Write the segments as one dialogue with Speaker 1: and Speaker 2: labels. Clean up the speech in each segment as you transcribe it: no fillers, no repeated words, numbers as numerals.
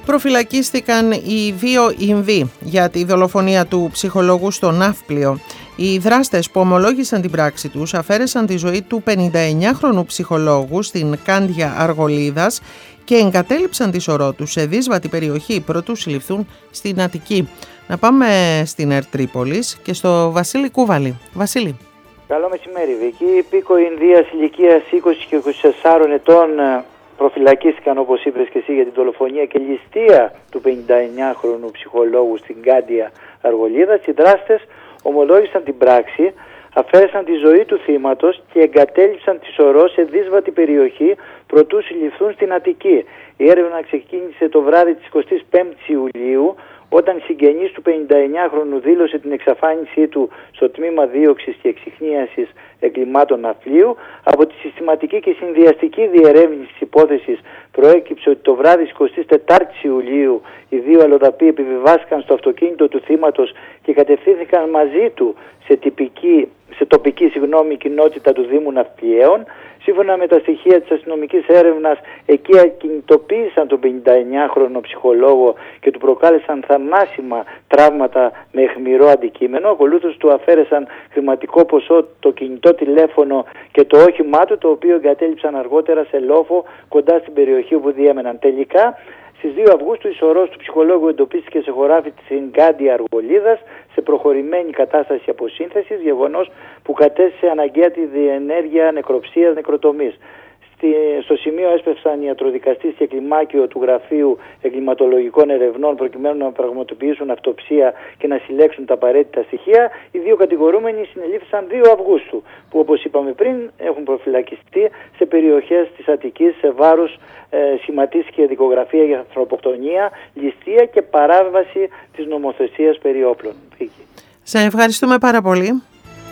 Speaker 1: Προφυλακίστηκαν οι δύο Ινδοί για τη δολοφονία του ψυχολόγου στο Ναύπλιο. Οι δράστες που ομολόγησαν την πράξη τους αφαίρεσαν τη ζωή του 59χρονου ψυχολόγου στην Κάντια Αργολίδας και εγκατέλειψαν τη σωρό τους σε δύσβατη περιοχή προτού συλληφθούν στην Αττική. Να πάμε στην ΕΡΤ Τρίπολης και στο Βασίλη Κούβαλη. Βασίλη.
Speaker 2: Καλό μεσημέρι, Βίκη. Υπήκοοι Ινδίας ηλικίας 20 και 24 ετών προφυλακίστηκαν, όπως είπες και εσύ, για την δολοφονία και ληστεία του 59χρονου ψυχολόγου στην Κάντια Αργολίδας. Οι δράστες ομολόγησαν την πράξη, αφαίρεσαν τη ζωή του θύματος και εγκατέλειψαν τη σωρό σε δύσβατη περιοχή προτού συλληφθούν στην Αττική. Η έρευνα ξεκίνησε το βράδυ της 25ης Ιουλίου, όταν συγγενής του 59χρονου δήλωσε την εξαφάνισή του στο τμήμα δίωξης και εξιχνίασης εγκλημάτων ναυπλίου. Από τη συστηματική και συνδυαστική διερεύνηση της υπόθεσης προέκυψε ότι το βράδυ της 24ης Ιουλίου οι δύο αλλοδαποί επιβιβάστηκαν στο αυτοκίνητο του θύματος και κατευθύνθηκαν μαζί του σε τοπική κοινότητα του Δήμου Ναυπλιαίων. Σύμφωνα με τα στοιχεία της αστυνομικής έρευνας, εκεί ακινητοποίησαν τον 59χρονο ψυχολόγο και του προκάλεσαν θανάσιμα τραύματα με αιχμηρό αντικείμενο. Ακολούθως του αφαίρεσαν χρηματικό ποσό, το κινητό τηλέφωνο και το όχημά του, το οποίο εγκατέλειψαν αργότερα σε λόφο κοντά στην περιοχή όπου διέμεναν. Τελικά, στις 2 Αυγούστου η σωρός του ψυχολόγου εντοπίστηκε σε χωράφι της Κάντια Αργολίδας σε προχωρημένη κατάσταση αποσύνθεσης, γεγονός που κατέστησε αναγκαία τη διενέργεια νεκροψίας νεκροτομής. Στο σημείο έσπευσαν οι ιατροδικαστής και κλιμάκιο του Γραφείου Εγκληματολογικών Ερευνών προκειμένου να πραγματοποιήσουν αυτοψία και να συλλέξουν τα απαραίτητα στοιχεία. Οι δύο κατηγορούμενοι συνελήφθησαν 2 Αυγούστου, που όπως είπαμε πριν έχουν προφυλακιστεί σε περιοχές της Αττικής. Σε βάρος σχηματίστηκε δικογραφία για ανθρωποκτονία, ληστεία και παράβαση της νομοθεσίας περί όπλων.
Speaker 1: Σε ευχαριστούμε πάρα πολύ.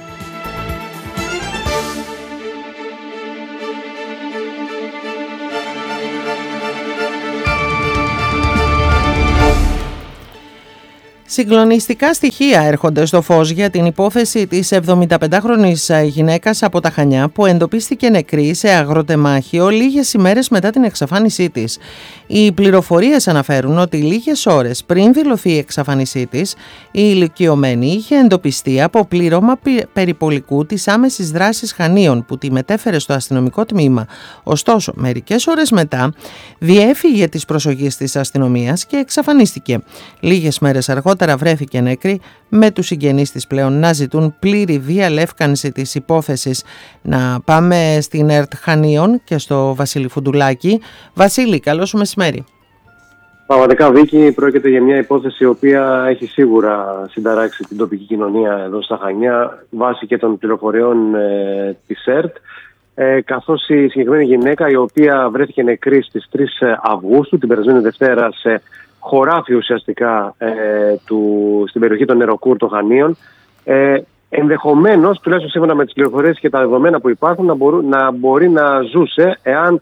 Speaker 1: Συγκλονιστικά στοιχεία έρχονται στο φως για την υπόθεση της 75χρονης γυναίκας από τα Χανιά που εντοπίστηκε νεκρή σε αγροτεμάχιο λίγες ημέρες μετά την εξαφάνισή της. Οι πληροφορίες αναφέρουν ότι λίγες ώρες πριν δηλωθεί η εξαφάνισή της, η ηλικιωμένη είχε εντοπιστεί από πλήρωμα περιπολικού της άμεσης δράσης Χανίων που τη μετέφερε στο αστυνομικό τμήμα. Ωστόσο, μερικές ώρες μετά διέφυγε της προσοχής της αστυνομίας και εξαφανίστηκε. Λίγες μέρες αργότερα βρέθηκε νεκρή, με τους συγγενείς της πλέον να ζητούν πλήρη διαλεύκανση της υπόθεσης. Να πάμε στην ΕΡΤ Χανίων και στο Βασίλη Φουντουλάκη. Βασίλη, καλό σου μεσημέρι.
Speaker 3: Πραγματικά, Βίκη, πρόκειται για μια υπόθεση η οποία έχει σίγουρα συνταράξει την τοπική κοινωνία εδώ στα Χανιά, βάσει και των πληροφοριών της ΕΡΤ, καθώς η συγκεκριμένη γυναίκα, η οποία βρέθηκε νεκρή στις 3 Αυγούστου, την περασμένη Δευτέρα, σε χωράφι ουσιαστικά στην περιοχή των Νεροκούρ των Χανίων, ενδεχομένως, τουλάχιστον σύμφωνα με τις πληροφορίες και τα δεδομένα που υπάρχουν, να μπορεί να ζούσε εάν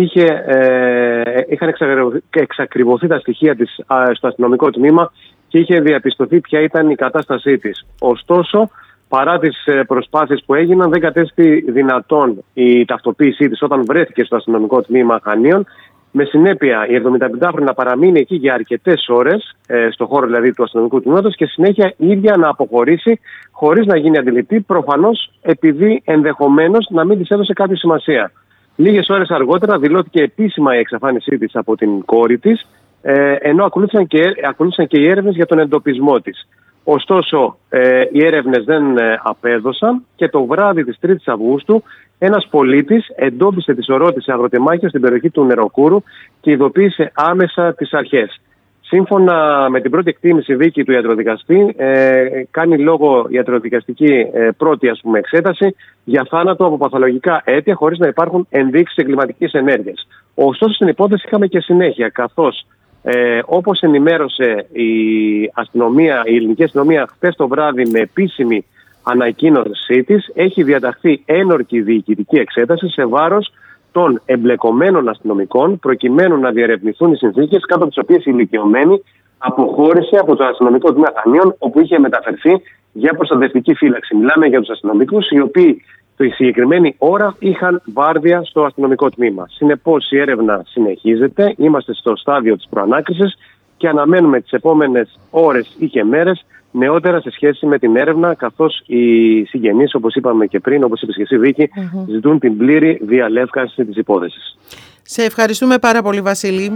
Speaker 3: είχαν εξακριβωθεί τα στοιχεία της στο αστυνομικό τμήμα και είχε διαπιστωθεί ποια ήταν η κατάστασή της. Ωστόσο, παρά τις προσπάθειες που έγιναν, δεν κατέστη δυνατόν η ταυτοποίησή της όταν βρέθηκε στο αστυνομικό τμήμα Χανίων. Με συνέπεια, η 75χρονη να παραμείνει εκεί για αρκετές ώρες, στο χώρο δηλαδή του αστυνομικού τμήματος, και συνέχεια η ίδια να αποχωρήσει χωρίς να γίνει αντιληπτή, προφανώς επειδή ενδεχομένως να μην της έδωσε κάποια σημασία. Λίγες ώρες αργότερα δηλώθηκε επίσημα η εξαφάνισή της από την κόρη της, ενώ ακολούθησαν και οι έρευνες για τον εντοπισμό της. Ωστόσο, οι έρευνες δεν απέδωσαν και το βράδυ της 3ης Αυγούστου ένας πολίτης εντόπισε τη σωρό της σε αγροτεμάχιο στην περιοχή του Νεροκούρου και ειδοποίησε άμεσα τις αρχές. Σύμφωνα με την πρώτη εκτίμηση, Βίκη, του ιατροδικαστή, κάνει λόγο ιατροδικαστική πρώτη εξέταση για θάνατο από παθολογικά αίτια χωρίς να υπάρχουν ενδείξεις εγκληματικής ενέργειας. Ωστόσο, στην υπόθεση είχαμε και συνέχεια, καθώς όπως ενημέρωσε η ελληνική αστυνομία χθες το βράδυ με επίσημη ανακοίνωσή της, έχει διαταχθεί ένορκη διοικητική εξέταση σε βάρος των εμπλεκομένων αστυνομικών, προκειμένου να διερευνηθούν οι συνθήκες κάτω από τις οποίες η ηλικιωμένη αποχώρησε από το αστυνομικό τμήμα Χανίων, όπου είχε μεταφερθεί για προστατευτική φύλαξη. Μιλάμε για τους αστυνομικούς οι οποίοι στη συγκεκριμένη ώρα είχαν βάρδια στο αστυνομικό τμήμα. Συνεπώς η έρευνα συνεχίζεται, είμαστε στο στάδιο της προανάκρισης και αναμένουμε τις επόμενες ώρες ή και μέρες νεότερα σε σχέση με την έρευνα, καθώς οι συγγενείς, όπως είπαμε και πριν, όπως είπες και εσύ Βίκη, ζητούν την πλήρη διαλεύκανση της υπόθεσης.
Speaker 1: Σε ευχαριστούμε πάρα πολύ, Βασίλη.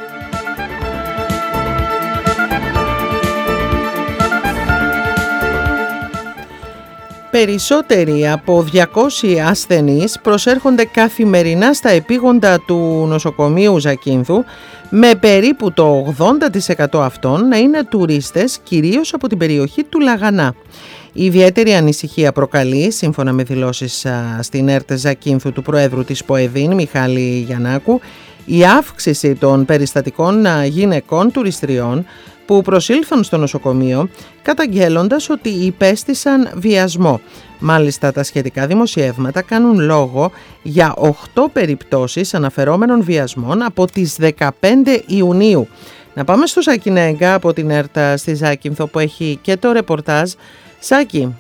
Speaker 1: Περισσότεροι από 200 ασθενείς προσέρχονται καθημερινά στα επίγοντα του νοσοκομείου Ζακίνθου, με περίπου το 80% αυτών να είναι τουρίστες, κυρίως από την περιοχή του Λαγανά. Η ιδιαίτερη ανησυχία προκαλεί, σύμφωνα με δηλώσεις στην ΕΡΤ Ζακίνθου του Προέδρου της ΠΟΕΔΗΝ, Μιχάλη Γιαννάκου, η αύξηση των περιστατικών γυναικών τουριστριών που προσήλθαν στο νοσοκομείο καταγγέλλοντας ότι υπέστησαν βιασμό. Μάλιστα, τα σχετικά δημοσιεύματα κάνουν λόγο για 8 περιπτώσεις αναφερόμενων βιασμών από τις 15 Ιουνίου. Να πάμε στο Σάκη Νέγκα από την ΕΡΤ στη Ζάκυνθο που έχει και το ρεπορτάζ. Σάκη.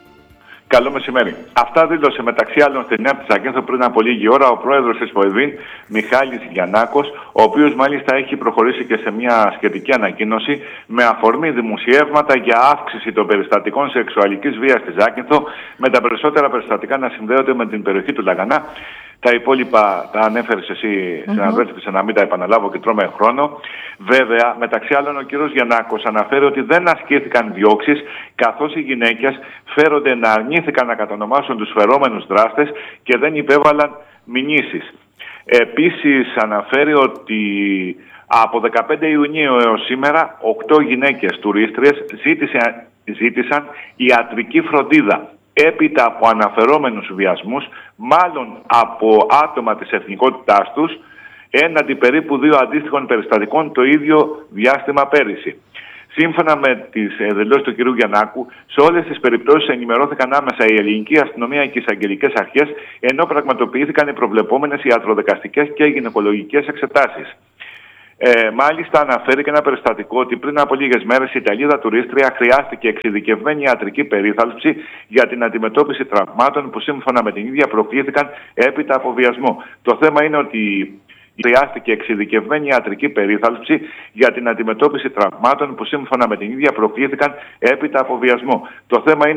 Speaker 4: Καλό μεσημέρι. Αυτά δήλωσε μεταξύ άλλων στην ΕΡΤ Ζακίνθο πριν από λίγη ώρα ο πρόεδρος της ΠΟΕΔΗΝ, Μιχάλης Γιαννάκος, ο οποίος μάλιστα έχει προχωρήσει και σε μια σχετική ανακοίνωση με αφορμή δημοσιεύματα για αύξηση των περιστατικών σεξουαλικής βίας στη Ζάκυνθο, με τα περισσότερα περιστατικά να συνδέονται με την περιοχή του Λαγανά. Τα υπόλοιπα τα ανέφερες εσύ, συναδέλφισαι, να μην τα επαναλάβω και τρώμε χρόνο. Βέβαια, μεταξύ άλλων, ο κύριος Γιαννάκος αναφέρει ότι δεν ασκήθηκαν διώξεις, καθώς οι γυναίκες φέρονται να αρνήθηκαν να κατονομάσουν τους φερόμενους δράστες και δεν υπέβαλαν μηνύσεις. Επίσης, αναφέρει ότι από 15 Ιουνίου έως σήμερα, 8 γυναίκες τουρίστριες ζήτησαν ιατρική φροντίδα έπειτα από αναφερόμενους βιασμούς, μάλλον από άτομα της εθνικότητάς τους, έναντι περίπου 2 αντίστοιχων περιστατικών το ίδιο διάστημα πέρυσι. Σύμφωνα με τις δηλώσεις του κ. Γιαννάκου, σε όλες τις περιπτώσεις ενημερώθηκαν άμεσα η ελληνική αστυνομία και οι εισαγγελικές αρχές, ενώ πραγματοποιήθηκαν οι προβλεπόμενες ιατροδικαστικές και γυναικολογικές εξετάσεις. Μάλιστα, αναφέρει και ένα περιστατικό ότι πριν από λίγες μέρες η Ιταλίδα τουρίστρια χρειάστηκε εξειδικευμένη ιατρική περίθαλψη για την αντιμετώπιση τραυμάτων που σύμφωνα με την ίδια προκλήθηκαν έπειτα από βιασμό. Το θέμα είναι ότι χρειάστηκε εξειδικευμένη ιατρική περίθαλψη για την αντιμετώπιση τραυμάτων που σύμφωνα με την ίδια προκλήθηκαν έπειτα από βιασμό. Το θέμα είναι